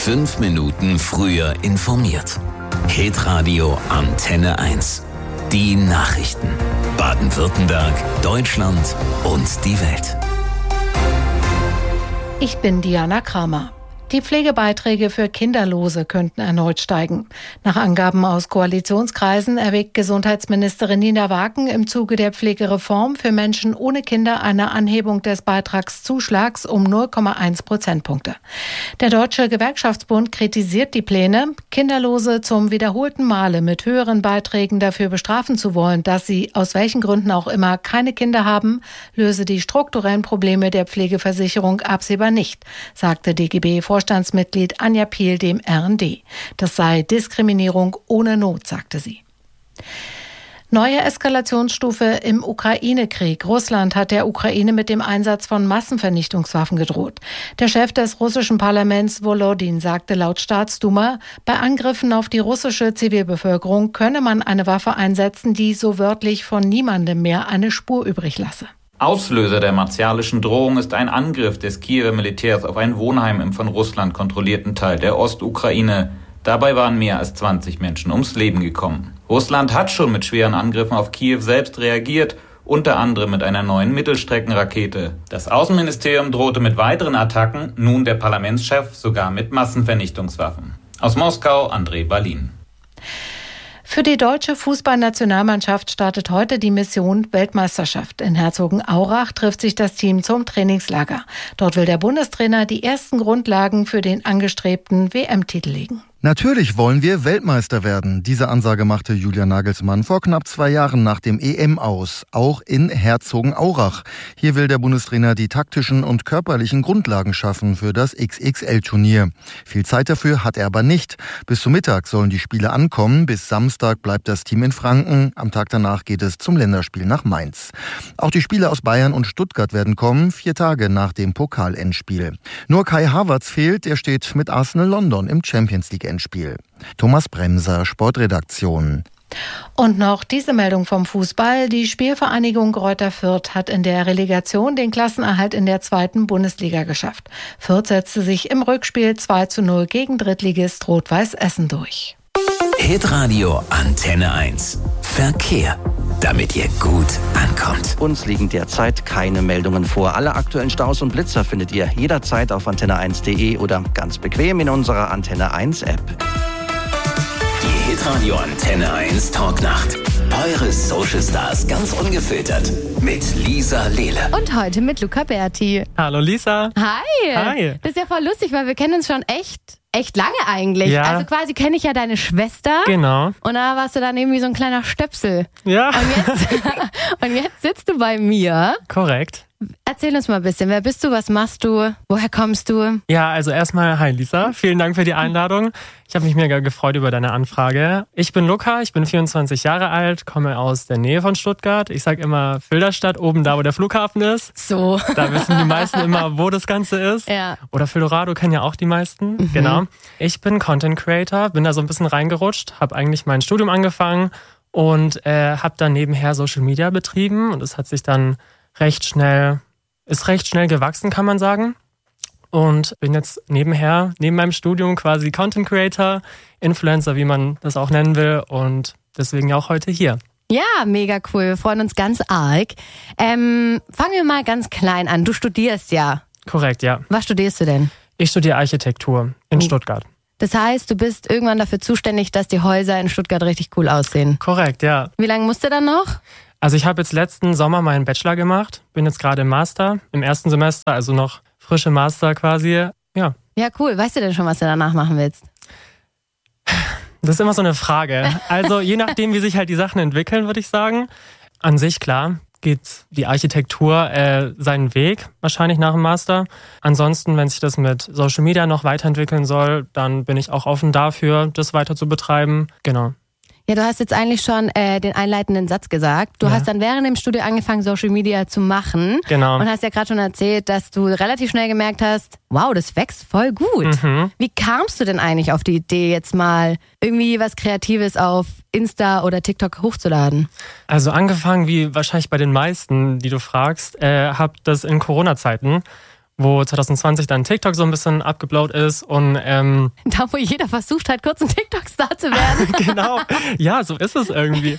5 Minuten früher informiert. Hitradio Antenne 1. Die Nachrichten. Baden-Württemberg, Deutschland und die Welt. Ich bin Diana Kramer. Die Pflegebeiträge für Kinderlose könnten erneut steigen. Nach Angaben aus Koalitionskreisen erwägt Gesundheitsministerin Nina Waken im Zuge der Pflegereform für Menschen ohne Kinder eine Anhebung des Beitragszuschlags um 0,1 Prozentpunkte. Der Deutsche Gewerkschaftsbund kritisiert die Pläne, Kinderlose zum wiederholten Male mit höheren Beiträgen dafür bestrafen zu wollen, dass sie aus welchen Gründen auch immer keine Kinder haben, löse die strukturellen Probleme der Pflegeversicherung absehbar nicht, sagte DGB-Vorstandsmitglied Anja Piel dem RND. Das sei Diskriminierung ohne Not, sagte sie. Neue Eskalationsstufe im Ukraine-Krieg. Russland hat der Ukraine mit dem Einsatz von Massenvernichtungswaffen gedroht. Der Chef des russischen Parlaments Volodin sagte laut Staatsduma, bei Angriffen auf die russische Zivilbevölkerung könne man eine Waffe einsetzen, die so wörtlich von niemandem mehr eine Spur übrig lasse. Auslöser der martialischen Drohung ist ein Angriff des Kiewer Militärs auf ein Wohnheim im von Russland kontrollierten Teil der Ostukraine. Dabei waren mehr als 20 Menschen ums Leben gekommen. Russland hat schon mit schweren Angriffen auf Kiew selbst reagiert, unter anderem mit einer neuen Mittelstreckenrakete. Das Außenministerium drohte mit weiteren Attacken, nun der Parlamentschef sogar mit Massenvernichtungswaffen. Aus Moskau, André Balin. Für die deutsche Fußballnationalmannschaft startet heute die Mission Weltmeisterschaft. In Herzogenaurach trifft sich das Team zum Trainingslager. Dort will der Bundestrainer die ersten Grundlagen für den angestrebten WM-Titel legen. Natürlich wollen wir Weltmeister werden. Diese Ansage machte Julian Nagelsmann vor knapp 2 Jahren nach dem EM aus, auch in Herzogenaurach. Hier will der Bundestrainer die taktischen und körperlichen Grundlagen schaffen für das XXL-Turnier. Viel Zeit dafür hat er aber nicht. Bis zum Mittag sollen die Spiele ankommen. Bis Samstag bleibt das Team in Franken. Am Tag danach geht es zum Länderspiel nach Mainz. Auch die Spieler aus Bayern und Stuttgart werden kommen, 4 Tage nach dem Pokal-Endspiel. Nur Kai Havertz fehlt, er steht mit Arsenal London im Champions League Spiel. Thomas Bremser, Sportredaktion. Und noch diese Meldung vom Fußball. Die Spielvereinigung Greuther Fürth hat in der Relegation den Klassenerhalt in der 2. Bundesliga geschafft. Fürth setzte sich im Rückspiel 2:0 gegen Drittligist Rot-Weiß Essen durch. Hitradio Antenne 1. Verkehr. Damit ihr gut ankommt. Uns liegen derzeit keine Meldungen vor. Alle aktuellen Staus und Blitzer findet ihr jederzeit auf antenne1.de oder ganz bequem in unserer Antenne 1 App. Die Hitradio Antenne 1 Talknacht. Eure Social Stars ganz ungefiltert. Mit Lisa Lehle. Und heute mit Luca Berti. Hallo Lisa. Hi. Hi. Das ist ja voll lustig, weil wir kennen uns schon echt lange eigentlich. Ja. Also quasi kenne ich ja deine Schwester. Genau. Und da warst du dann irgendwie so ein kleiner Stöpsel. Ja. Und jetzt sitzt du bei mir. Korrekt. Erzähl uns mal ein bisschen. Wer bist du? Was machst du? Woher kommst du? Ja, also erstmal, hi Lisa. Vielen Dank für die Einladung. Ich habe mich mega gefreut über deine Anfrage. Ich bin Luca, ich bin 24 Jahre alt, komme aus der Nähe von Stuttgart. Ich sage immer Filderstadt, oben da, wo der Flughafen ist. So. Da wissen die meisten immer, wo das Ganze ist. Ja. Oder Filorado kennen ja auch die meisten. Genau. Ich bin Content Creator, bin da so ein bisschen reingerutscht, habe eigentlich mein Studium angefangen und habe dann nebenher Social Media betrieben. Und es hat sich dann recht schnell gewachsen, kann man sagen. Und bin jetzt neben meinem Studium quasi Content Creator, Influencer, wie man das auch nennen will. Und deswegen auch heute hier. Ja, mega cool. Wir freuen uns ganz arg. Fangen wir mal ganz klein an. Du studierst ja. Korrekt, ja. Was studierst du denn? Ich studiere Architektur in Stuttgart. Das heißt, du bist irgendwann dafür zuständig, dass die Häuser in Stuttgart richtig cool aussehen. Korrekt, ja. Wie lange musst du dann noch? Also ich habe jetzt letzten Sommer meinen Bachelor gemacht, bin jetzt gerade im Master, im 1. Semester, also noch frische Master quasi, ja. Ja, cool. Weißt du denn schon, was du danach machen willst? Das ist immer so eine Frage. Also je nachdem, wie sich halt die Sachen entwickeln, würde ich sagen. An sich, klar, geht die Architektur seinen Weg, wahrscheinlich nach dem Master. Ansonsten, wenn sich das mit Social Media noch weiterentwickeln soll, dann bin ich auch offen dafür, das weiter zu betreiben. Genau. Ja, du hast jetzt eigentlich schon den einleitenden Satz gesagt. Du hast dann während dem Studium angefangen, Social Media zu machen. Genau. Und hast ja gerade schon erzählt, dass du relativ schnell gemerkt hast, wow, das wächst voll gut. Wie kamst du denn eigentlich auf die Idee, jetzt mal irgendwie was Kreatives auf Insta oder TikTok hochzuladen? Also angefangen, wie wahrscheinlich bei den meisten, die du fragst, hab das in Corona-Zeiten. wo 2020 dann TikTok so ein bisschen abgeblowt ist und da, wo jeder versucht hat, kurz ein TikTok-Star zu werden. Genau, ja, so ist es irgendwie.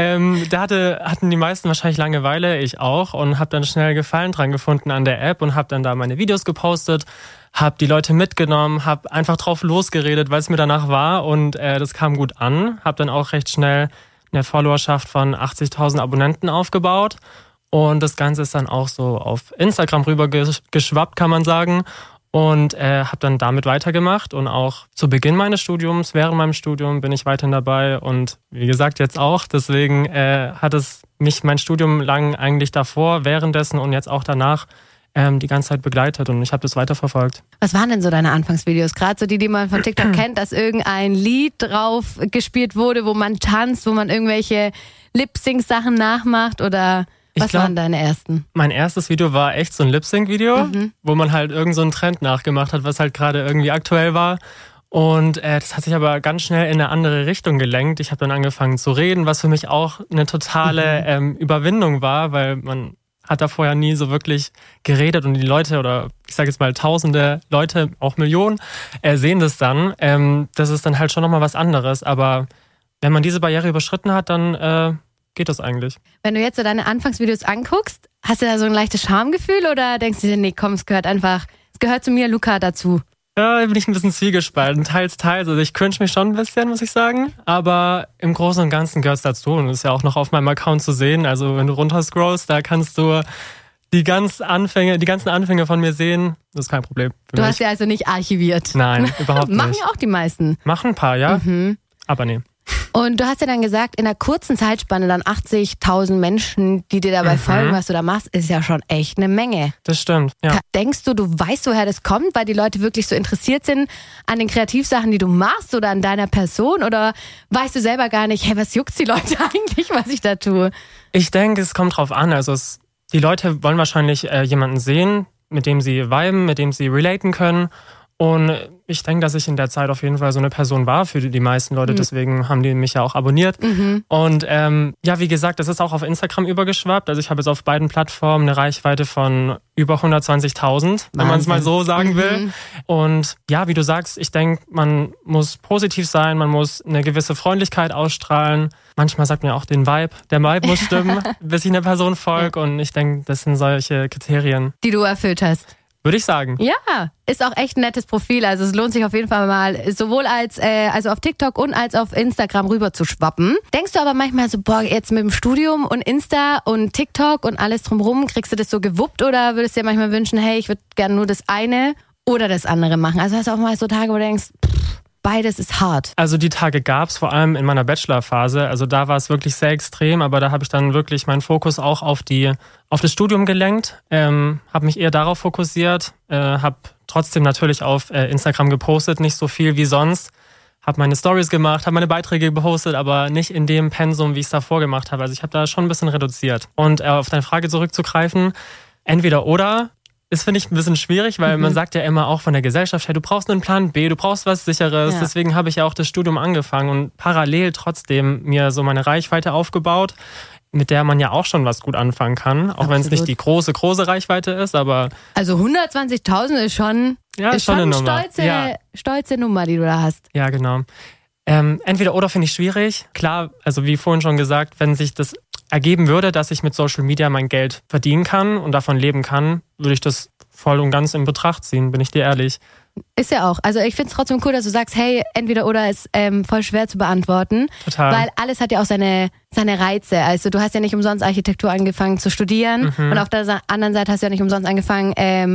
Da hatten die meisten wahrscheinlich Langeweile, ich auch, und habe dann schnell Gefallen dran gefunden an der App und habe dann da meine Videos gepostet, habe die Leute mitgenommen, habe einfach drauf losgeredet, weil es mir danach war und das kam gut an. Habe dann auch recht schnell eine Followerschaft von 80.000 Abonnenten aufgebaut. Und das Ganze ist dann auch so auf Instagram rüber geschwappt, kann man sagen. Und habe dann damit weitergemacht. Und auch zu Beginn meines Studiums, während meinem Studium bin ich weiterhin dabei. Und wie gesagt, jetzt auch. Deswegen hat es mich mein Studium lang eigentlich davor, währenddessen und jetzt auch danach die ganze Zeit begleitet. Und ich habe das weiterverfolgt. Was waren denn so deine Anfangsvideos? Gerade so die man von TikTok kennt, dass irgendein Lied drauf gespielt wurde, wo man tanzt, wo man irgendwelche Lip-Sync-Sachen nachmacht oder... Was waren deine ersten? Mein erstes Video war echt so ein Lip-Sync-Video, wo man halt irgend so einen Trend nachgemacht hat, was halt gerade irgendwie aktuell war. Und das hat sich aber ganz schnell in eine andere Richtung gelenkt. Ich habe dann angefangen zu reden, was für mich auch eine totale Überwindung war, weil man hat da vorher nie so wirklich geredet und die Leute oder ich sage jetzt mal tausende Leute, auch Millionen, sehen das dann. Das ist dann halt schon nochmal was anderes. Aber wenn man diese Barriere überschritten hat, dann... geht das eigentlich. Wenn du jetzt so deine Anfangsvideos anguckst, hast du da so ein leichtes Schamgefühl oder denkst du dir, nee, komm, es gehört zu mir, Luca, dazu? Ja, da bin ich ein bisschen zwiegespalten, teils. Also ich cringe mich schon ein bisschen, muss ich sagen. Aber im Großen und Ganzen gehört es dazu und ist ja auch noch auf meinem Account zu sehen. Also wenn du runterscrollst, da kannst du die ganzen Anfänge von mir sehen. Das ist kein Problem. Du hast sie also nicht archiviert? Nein, überhaupt nicht. Machen ja auch die meisten. Machen ein paar, ja. Aber nee. Und du hast ja dann gesagt, in einer kurzen Zeitspanne dann 80.000 Menschen, die dir dabei folgen, was du da machst, ist ja schon echt eine Menge. Das stimmt, ja. Denkst du weißt, woher das kommt, weil die Leute wirklich so interessiert sind an den Kreativsachen, die du machst oder an deiner Person? Oder weißt du selber gar nicht, hey, was juckt's die Leute eigentlich, was ich da tue? Ich denke, es kommt drauf an. Also die Leute wollen wahrscheinlich jemanden sehen, mit dem sie viben, mit dem sie relaten können. Und ich denke, dass ich in der Zeit auf jeden Fall so eine Person war für die meisten Leute. Deswegen haben die mich ja auch abonniert. Und ja, wie gesagt, das ist auch auf Instagram übergeschwappt. Also ich habe jetzt auf beiden Plattformen eine Reichweite von über 120.000, wenn man es mal so sagen will. Und ja, wie du sagst, ich denke, man muss positiv sein, man muss eine gewisse Freundlichkeit ausstrahlen. Manchmal sagt man ja auch der Vibe muss stimmen, bis ich einer Person folge. Und ich denke, das sind solche Kriterien, die du erfüllt hast. Würde ich sagen. Ja, ist auch echt ein nettes Profil. Also es lohnt sich auf jeden Fall mal, sowohl also auf TikTok und als auf Instagram rüber zu schwappen. Denkst du aber manchmal so, boah, jetzt mit dem Studium und Insta und TikTok und alles drumherum, kriegst du das so gewuppt oder würdest du dir manchmal wünschen, hey, ich würde gerne nur das eine oder das andere machen? Also hast du auch mal so Tage, wo du denkst, beides ist hart. Also die Tage gab es vor allem in meiner Bachelorphase. Also da war es wirklich sehr extrem, aber da habe ich dann wirklich meinen Fokus auch auf das Studium gelenkt, habe mich eher darauf fokussiert, habe trotzdem natürlich auf Instagram gepostet, nicht so viel wie sonst, habe meine Stories gemacht, habe meine Beiträge gepostet, aber nicht in dem Pensum, wie ich es davor gemacht habe. Also ich habe da schon ein bisschen reduziert. Und auf deine Frage zurückzugreifen, entweder oder, ist, finde ich, ein bisschen schwierig, weil man sagt ja immer auch von der Gesellschaft, hey, du brauchst einen Plan B, du brauchst was Sicheres. Ja. Deswegen habe ich ja auch das Studium angefangen und parallel trotzdem mir so meine Reichweite aufgebaut, mit der man ja auch schon was gut anfangen kann. Auch wenn es nicht die große Reichweite ist, aber... Also 120.000 ist schon eine Nummer. Stolze Nummer, die du da hast. Ja, genau. Entweder oder finde ich schwierig. Klar, also wie vorhin schon gesagt, wenn sich das ergeben würde, dass ich mit Social Media mein Geld verdienen kann und davon leben kann, würde ich das voll und ganz in Betracht ziehen, bin ich dir ehrlich. Ist ja auch. Also ich finde es trotzdem cool, dass du sagst, hey, entweder oder ist voll schwer zu beantworten. Total. Weil alles hat ja auch seine Reize. Also du hast ja nicht umsonst Architektur angefangen zu studieren und auf der anderen Seite hast du ja nicht umsonst angefangen,